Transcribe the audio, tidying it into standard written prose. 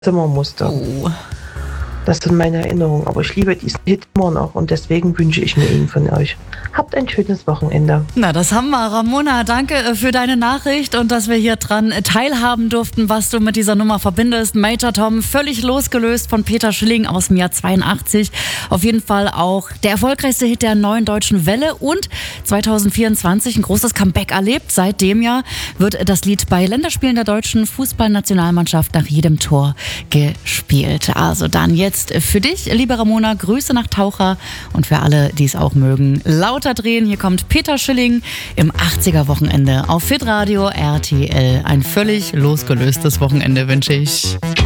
Zimmer musste. Oh. Das sind meine Erinnerungen, aber ich liebe diesen Hit immer noch und deswegen wünsche ich mir ihn von euch. Habt ein schönes Wochenende. Na, das haben wir. Ramona, danke für deine Nachricht und dass wir hier dran teilhaben durften, was du mit dieser Nummer verbindest. Major Tom, völlig losgelöst von Peter Schilling aus dem Jahr 82. Auf jeden Fall auch der erfolgreichste Hit der neuen deutschen Welle und 2024 ein großes Comeback erlebt. Seit dem Jahr wird das Lied bei Länderspielen der deutschen Fußballnationalmannschaft nach jedem Tor gespielt. Also dann jetzt für dich, liebe Ramona, Grüße nach Taucher und für alle, die es auch mögen, lauter drehen. Hier kommt Peter Schilling im 80er-Wochenende auf Fit Radio RTL. Ein völlig losgelöstes Wochenende wünsche ich.